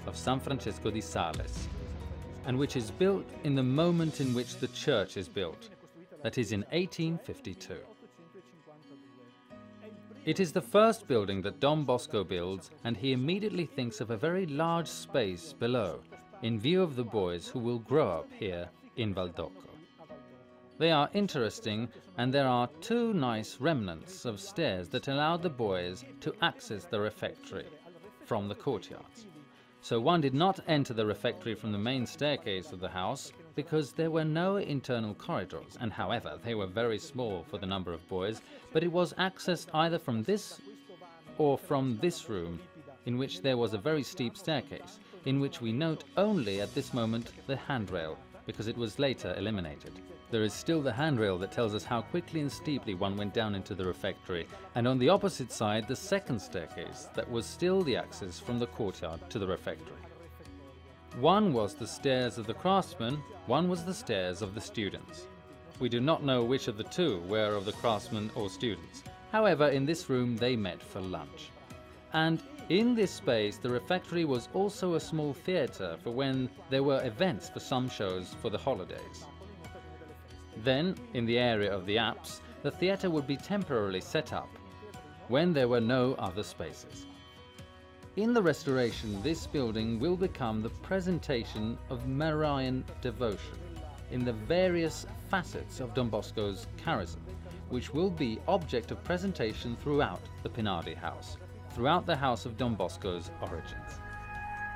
of San Francesco di Sales, and which is built in the moment in which the church is built, that is in 1852. It is the first building that Don Bosco builds, and he immediately thinks of a very large space below, in view of the boys who will grow up here in Valdocco. They are interesting, and there are two nice remnants of stairs that allow the boys to access the refectory from the courtyards. So one did not enter the refectory from the main staircase of the house because there were no internal corridors, and however they were very small for the number of boys, but it was accessed either from this or from this room, in which there was a very steep staircase, in which we note only at this moment the handrail, because it was later eliminated. There is still the handrail that tells us how quickly and steeply one went down into the refectory, and on the opposite side the second staircase that was still the access from the courtyard to the refectory. One was the stairs of the craftsmen, one was the stairs of the students. We do not know which of the two were of the craftsmen or students. However, in this room they met for lunch. And in this space the refectory was also a small theatre for when there were events for some shows for the holidays. Then, in the area of the apse, the theatre would be temporarily set up, when there were no other spaces. In the restoration, this building will become the presentation of Marian devotion in the various facets of Don Bosco's charism, which will be object of presentation throughout the Pinardi house, throughout the house of Don Bosco's origins.